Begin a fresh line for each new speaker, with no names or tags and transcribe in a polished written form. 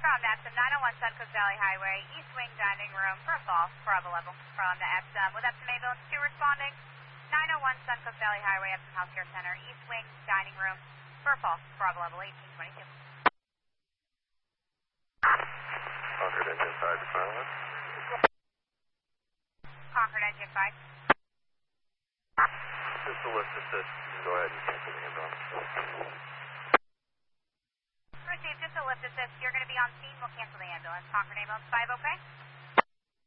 From Epsom, 901 Suncoast Valley Highway, East Wing Dining Room, for a fall, Bravo level. From the Epsom, with Epsom Ambulance 2 responding, 901 Suncoast Valley Highway, Epsom Healthcare Center, East Wing Dining Room, for a fall, Bravo level 1822.
Concord engine 5 to silent.
Concord engine 5.
Just a lift assist. You can go ahead and cancel the ambulance.
Received, just a lift assist. You're going to be on scene. We'll cancel the ambulance. Concord ambulance 5, okay?